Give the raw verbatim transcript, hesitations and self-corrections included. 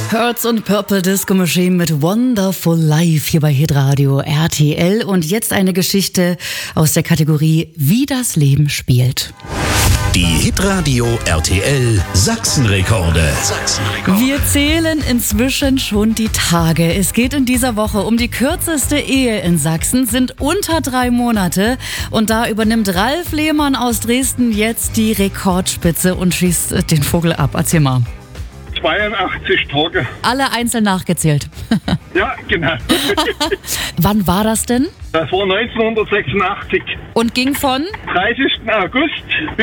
Hertz und Purple Disco Machine mit Wonderful Life hier bei Hitradio R T L. Und jetzt eine Geschichte aus der Kategorie Wie das Leben spielt. Die Hitradio R T L Sachsenrekorde. Sachsenrekorde. Wir zählen inzwischen schon die Tage. Es geht in dieser Woche um die kürzeste Ehe in Sachsen, sind unter drei Monate. Und da übernimmt Ralf Lehmann aus Dresden jetzt die Rekordspitze und schießt den Vogel ab. Erzähl mal. zweiundachtzig Tage. Alle einzeln nachgezählt. Ja, genau. Wann war das denn? Das war neunzehnhundertsechsundachtzig. Und ging von? dreißigsten August